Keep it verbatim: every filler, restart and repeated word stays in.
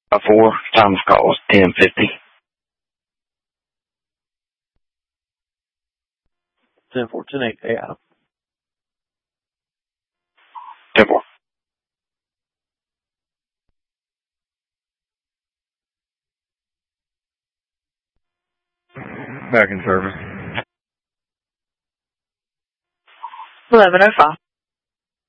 Five four. Time of call is ten fifty. Ten four, ten eight. Hey, Adam. Ten four. Back in service. eleven oh five.